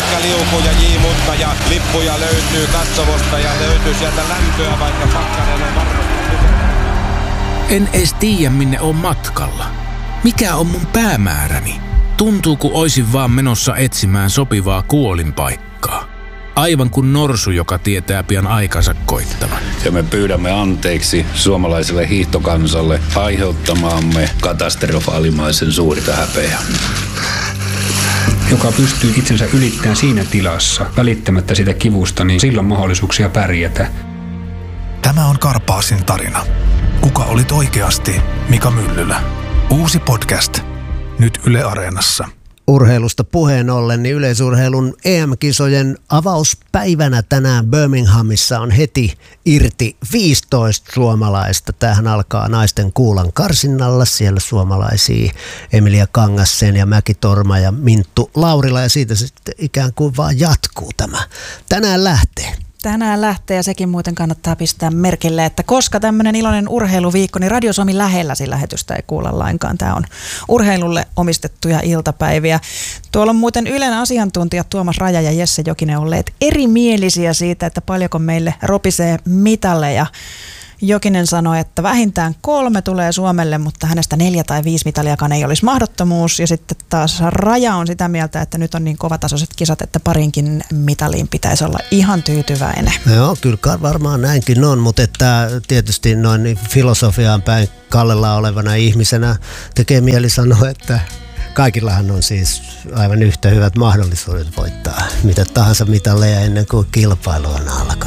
Pitkä liuku ja J-mutta ja lippuja löytyy katsomosta ja löytyy sieltä lämpöä, vaikka pakkanen on varmasti. En edes tiedä, minne on matkalla. Mikä on mun päämääräni? Tuntuu, kun oisin vaan menossa etsimään sopivaa kuolinpaikkaa. Aivan kuin norsu, joka tietää pian aikansa koittavan. Ja me pyydämme anteeksi suomalaiselle hiihtokansalle aiheuttamaamme katastrofaalimaisen suurta häpeää. Joka pystyy itsensä ylittämään siinä tilassa, välittämättä sitä kivusta, niin silloin mahdollisuuksia pärjätä. Tämä on Karpaasin tarina. Kuka olit oikeasti Mika Myllylä? Uusi podcast. Nyt Yle Areenassa. Urheilusta puheen ollen, niin yleisurheilun EM-kisojen avauspäivänä tänään Birminghamissa on heti irti 15 suomalaista. Tämähän alkaa naisten kuulan karsinnalla. Siellä suomalaisia Emilia Kangassen ja Mäki Torma ja Minttu Laurila, ja siitä sitten ikään kuin vaan jatkuu tämä. Tänään lähtee ja sekin muuten kannattaa pistää merkille, että koska tämmöinen iloinen urheiluviikko, niin Radio Suomi lähelläsi lähetystä ei kuulla lainkaan. Tämä on urheilulle omistettuja iltapäiviä. Tuolla on muuten Ylen asiantuntijat Tuomas Raja ja Jesse Jokinen olleet erimielisiä siitä, että paljonko meille ropisee mitaleja. Jokinen sanoi, että vähintään 3 tulee Suomelle, mutta hänestä 4 tai 5 mitaliakaan ei olisi mahdottomuus. Ja sitten taas Raja on sitä mieltä, että nyt on niin kovatasoiset kisat, että parinkin mitaliin pitäisi olla ihan tyytyväinen. Joo, kyllä varmaan näinkin on, mutta että tietysti noin filosofiaan päin kallella olevana ihmisenä tekee mieli sanoa, että kaikillahan on siis aivan yhtä hyvät mahdollisuudet voittaa mitä tahansa mitaleja ennen kuin kilpailu on alkanut.